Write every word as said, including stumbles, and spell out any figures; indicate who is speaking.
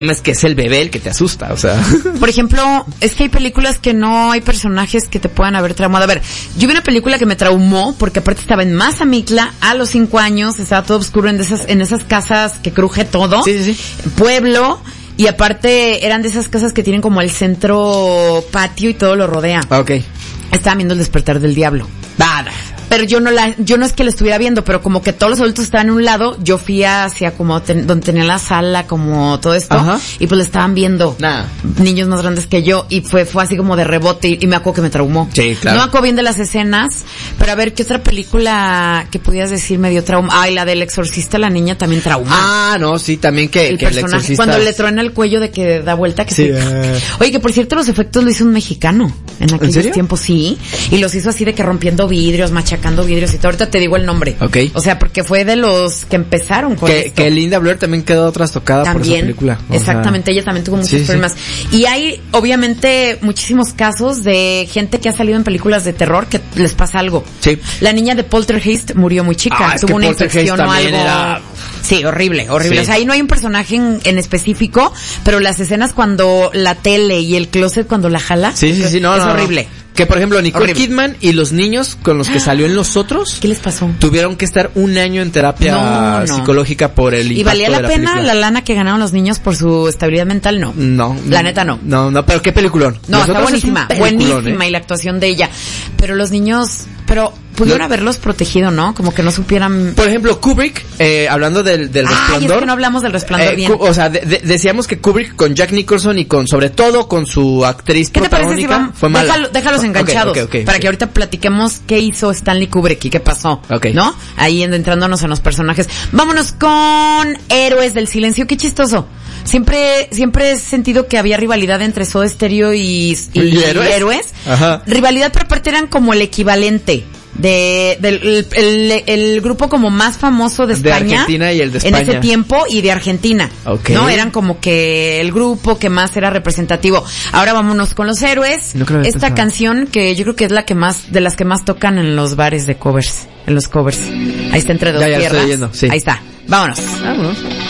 Speaker 1: es que es el bebé el que te asusta, o sea.
Speaker 2: Por ejemplo, es que hay películas que no hay personajes que te puedan haber traumado. A ver, yo vi una película que me traumó porque aparte estaba en Mazamitla a los cinco años, estaba todo oscuro en esas, en esas casas que cruje todo.
Speaker 1: Sí, sí, sí.
Speaker 2: Pueblo. Y aparte eran de esas casas que tienen como el centro patio y todo lo rodea.
Speaker 1: Ok.
Speaker 2: Estaban viendo El Despertar del Diablo.
Speaker 1: Nada.
Speaker 2: Pero yo no la, yo no es que la estuviera viendo, pero como que todos los adultos estaban en un lado, yo fui hacia como ten, donde tenía la sala, como todo esto,
Speaker 1: ajá,
Speaker 2: y pues la estaban viendo.
Speaker 1: Nah.
Speaker 2: Niños más grandes que yo, y fue, fue así como de rebote, y, y me acuerdo que me traumó.
Speaker 1: Sí, claro.
Speaker 2: No me acuerdo bien de las escenas, pero a ver, ¿qué otra película que pudieras decir me dio trauma? Ay, la del Exorcista, la niña también trauma.
Speaker 1: Ah, no, sí, también que
Speaker 2: el
Speaker 1: que
Speaker 2: personaje,
Speaker 1: el Exorcista...
Speaker 2: cuando le truena el cuello de que da vuelta, que
Speaker 1: sí.
Speaker 2: se...
Speaker 1: Uh...
Speaker 2: Oye, que por cierto los efectos lo hizo un mexicano en aquellos tiempos, sí, y los hizo así de que rompiendo vidrios, machacando vidrios y todo. Ahorita te digo el nombre.
Speaker 1: Okay.
Speaker 2: O sea, porque fue de los que empezaron con
Speaker 1: que,
Speaker 2: esto.
Speaker 1: Que Linda Blair también quedó trastocada también, por esa película. O
Speaker 2: exactamente,
Speaker 1: sea...
Speaker 2: ella también tuvo muchos
Speaker 1: sí,
Speaker 2: problemas. Sí. Y hay, obviamente, muchísimos casos de gente que ha salido en películas de terror que les pasa algo.
Speaker 1: Sí.
Speaker 2: La niña de Poltergeist murió muy chica.
Speaker 1: Ah,
Speaker 2: tuvo una infección o algo.
Speaker 1: Era...
Speaker 2: Sí, horrible, horrible.
Speaker 1: Sí.
Speaker 2: O sea, ahí no hay un personaje en, en específico, pero las escenas cuando la tele y el closet cuando la jala.
Speaker 1: Sí, sí, sí, no,
Speaker 2: es
Speaker 1: no,
Speaker 2: horrible.
Speaker 1: No. Que por ejemplo Nicole
Speaker 2: horrible.
Speaker 1: Kidman y los niños con los que salió en Los Otros,
Speaker 2: ¿qué les pasó?
Speaker 1: Tuvieron que estar un año en terapia
Speaker 2: no, no.
Speaker 1: psicológica por el impacto.
Speaker 2: ¿Y valía la,
Speaker 1: de la
Speaker 2: pena
Speaker 1: película.
Speaker 2: la lana que ganaron los niños por su estabilidad mental? No.
Speaker 1: No.
Speaker 2: La neta no.
Speaker 1: No, no, pero qué peliculón.
Speaker 2: No,
Speaker 1: Los
Speaker 2: está buenísima, buenísima
Speaker 1: ¿eh?
Speaker 2: y la actuación de ella. Pero los niños, pero pudieron no. haberlos protegido, ¿no? Como que no supieran.
Speaker 1: Por ejemplo, Kubrick, eh, hablando del, del Resplandor.
Speaker 2: Ay, es que no hablamos del Resplandor
Speaker 1: eh,
Speaker 2: bien.
Speaker 1: O sea, de, de, decíamos que Kubrick con Jack Nicholson y con, sobre todo con su actriz
Speaker 2: ¿qué te parece si vamos?
Speaker 1: Fue mala.
Speaker 2: Déjalo, déjalos enganchados. Okay, okay, okay, para okay. que ahorita platiquemos qué hizo Stanley Kubrick y qué pasó.
Speaker 1: Okay.
Speaker 2: ¿No? Ahí entrándonos en los personajes. Vámonos con Héroes del Silencio. Qué chistoso. Siempre, siempre he sentido que había rivalidad entre Soda Stereo y, y,
Speaker 1: ¿Y héroes?
Speaker 2: y héroes.
Speaker 1: Ajá.
Speaker 2: Rivalidad, pero aparte eran como el equivalente de del el, el, el grupo como más famoso de España,
Speaker 1: de Argentina y el de España
Speaker 2: en ese tiempo, y de Argentina.
Speaker 1: Okay.
Speaker 2: No, eran como que el grupo que más era representativo. Ahora vámonos con los héroes.
Speaker 1: No creo
Speaker 2: Esta canción que yo creo que es la que más, de las que más tocan en los bares de covers, en los covers. Ahí está Entre Dos
Speaker 1: ya, ya
Speaker 2: Tierras.
Speaker 1: estoy yendo, sí.
Speaker 2: Ahí está. Vámonos.
Speaker 1: Vámonos.